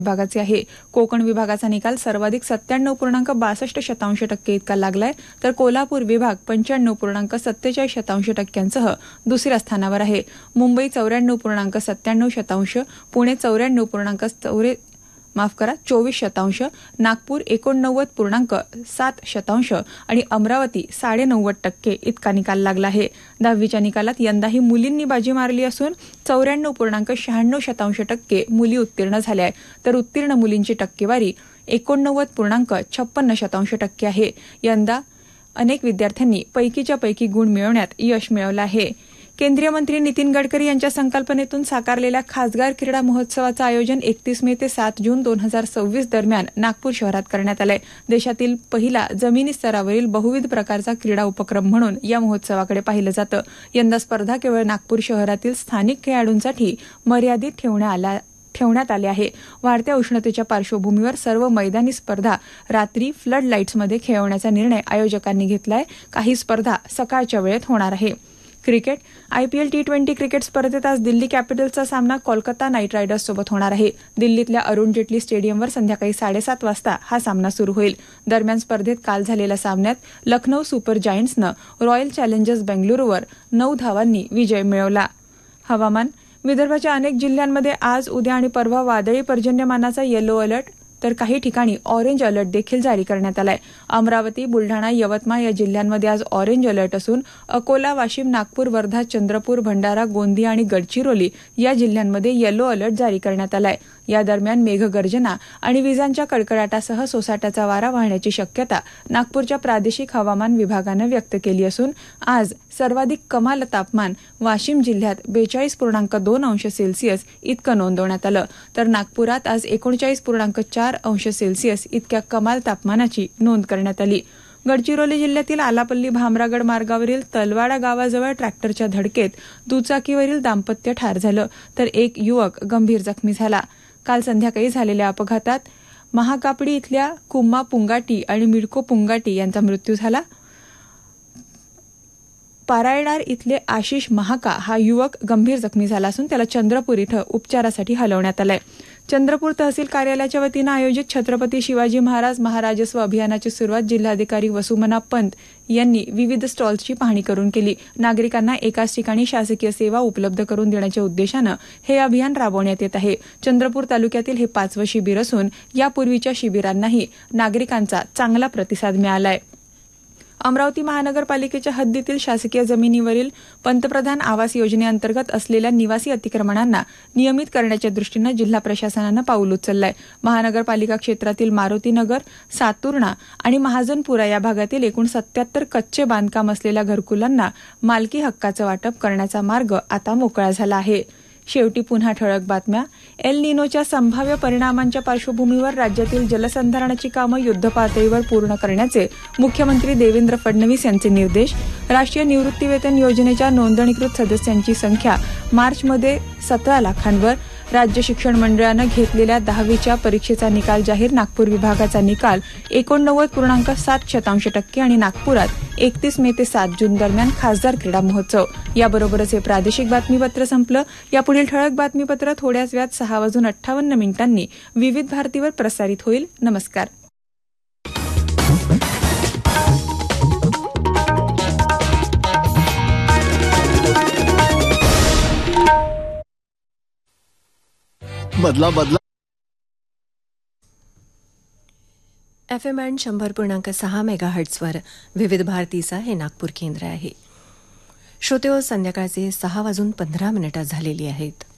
विभागाचे आहे. कोकण विभागाचा निकाल सर्वाधिक 97.62% इतका लागलाय, तर कोल्हापूर विभाग 95.47% दुसऱ्या स्थानावर आहे. मुंबई 94.97%, पुणे 24%, नागपूर 89.7% आणि अमरावती 90.5% इतका निकाल लागला आहे. 10वीच्या निकालात यंदाही मुलींनी बाजी मारली असून 94.96% मुली उत्तीर्ण झाल्या आहेत, तर उत्तीर्ण मुलींची टक्केवारी 89.56% आहे. यंदा अनेक विद्यार्थ्यांनी पैकीच्या पैकी गुण मिळवण्यात यश मिळवलं आहे. केंद्रीय मंत्री नितीन गडकरी यांच्या संकल्पनेतून साकारलेल्या खासदार क्रीडा महोत्सवाचं आयोजन 31 मे ते 7 जून 2026 दरम्यान नागपूर शहरात करण्यात आलंय. देशातील पहिला जमिनी स्तरावरील बहुविध प्रकारचा क्रीडा उपक्रम म्हणून या महोत्सवाकडे पाहिलं जातं. यंदा स्पर्धा केवळ नागपूर शहरातील स्थानिक खेळाडूंसाठी मर्यादित ठेवण्यात आले आहे. वाढत्या उष्णतेच्या पार्श्वभूमीवर सर्व मैदानी स्पर्धा रात्री फ्लड लाईट्समध्ये खेळवण्याचा निर्णय आयोजकांनी घेतलाय. काही स्पर्धा सकाळच्या वेळेत होणार आहे. क्रिकेट IPL T20 क्रिकेट स्पर्धेत आज दिल्ली कॅपिटल्सचा सामना कोलकाता नाईट रायडर्स सोबत होणार आहे. दिल्लीतल्या अरुण जेटली स्टेडियमवर संध्याकाळी 7:30 वाजता हा सामना सुरू होईल. दरम्यान स्पर्धेत काल झालेल्या सामन्यात लखनौ सुपर जायंट्सनं रॉयल चॅलेंजर्स बेंगळुरूवर 9 धावांनी विजय मिळवला. हवामान. विदर्भाच्या अनेक जिल्ह्यांमध्ये आज, उद्या आणि परवा वादळी पर्जन्यमानाचा येलो अलर्ट तर काही ठिकाणी ऑरेंज अलर्ट देखील जारी करण्यात आलाय. अमरावती, बुलढाणा, यवतमाळ या जिल्ह्यांमध्ये आज ऑरेंज अलर्ट असून अकोला, वाशिम, नागपूर, वर्धा, चंद्रपूर, भंडारा, गोंदिया आणि गडचिरोली या जिल्ह्यांमध्ये येलो अलर्ट जारी करण्यात आलाय. या दरम्यान मेघगर्जना आणि विजांच्या कडकडाटासह सोसाट्याचा वारा वाहण्याची शक्यता नागपूरच्या प्रादेशिक हवामान विभागानं व्यक्त केली असून आज सर्वाधिक कमाल तापमान वाशिम जिल्ह्यात 42.2 अंश सेल्सिअस इतकं नोंदवण्यात आलं, तर नागपुरात आज 39.4 अंश सेल्सिअस इतक्या कमाल तापमानाची नोंद करण्यात आली. गडचिरोली जिल्ह्यातील आलापल्ली भामरागड मार्गावरील तलवाडा गावाजवळ ट्रॅक्टरच्या धडकेत दुचाकीवरील दाम्पत्य ठार झालं, तर एक युवक गंभीर जखमी झाला. काल संध्याकाळी झालेल्या अपघातात महाकापडी इथल्या कुम्मा पुंगाटी आणि मिडको पुंगाटी यांचा मृत्यू झाला. पारायडार इथले आशिष महाका हा युवक गंभीर जखमी झाला असून त्याला चंद्रपूर इथं उपचारासाठी हलवण्यात आलंय. चंद्रपूर तहसील कार्यालयाच्या वतीनं आयोजित छत्रपती शिवाजी महाराज महाराजस्व अभियानाची सुरुवात जिल्हाधिकारी वसुमना पंत यांनी विविध स्टॉल्सची पाहणी करून केली. नागरिकांना एकाच ठिकाणी शासकीय सेवा उपलब्ध करून देण्याच्या उद्देशानं हे अभियान राबवण्यात येत आहे. चंद्रपूर तालुक्यातील हे 5वं शिबिर असून यापूर्वीच्या शिबिरांनाही नागरिकांचा चांगला प्रतिसाद मिळालाय. अमरावती महानगरपालिकेच्या हद्दीतील शासकीय जमिनीवरील पंतप्रधान आवास योजनेअंतर्गत असलेल्या निवासी अतिक्रमणांना नियमित करण्याच्या दृष्टीनं जिल्हा प्रशासनानं पाऊल उचललंय. महानगरपालिका क्षेत्रातील मारुतीनगर, सातुर्णा आणि महाजनपुरा या भागातील एकूण 77 कच्चे बांधकाम असलेल्या घरकुलांना मालकी हक्काचं वाटप करण्याचा मार्ग आता मोकळा झाला आहे. शेवटी पुन्हा ठळक बातम्या. एल निनोच्या संभाव्य परिणामांच्या पार्श्वभूमीवर राज्यातील जलसंधारणाची कामं युद्धपातळीवर पूर्ण करण्याचे मुख्यमंत्री देवेंद्र फडणवीस यांचे निर्देश. राष्ट्रीय निवृत्तीवेतन योजनेच्या नोंदणीकृत सदस्यांची संख्या मार्चमध्ये 17 लाखांवर. राज्य शिक्षण मंडळानं घेतलेल्या 10वीच्या परीक्षेचा निकाल जाहीर. नागपूर विभागाचा निकाल 89.7% आणि नागपुरात 31 मे ते 7 जून दरम्यान खासदार क्रीडा महोत्सव. याबरोबरच हे प्रादेशिक बातमीपत्र संपलं. यापुढील ठळक बातमीपत्र थोड्याच वेळात 6:58 विविध भारतीवर प्रसारित होईल. नमस्कार. बदला FM बँड 100.6 मेगाहर्ट्झवर विविध भारतीचा हे नागपूर केंद्र आहे. श्रोतेहो, संध्याकाळचे 6:15 झालेली आहेत.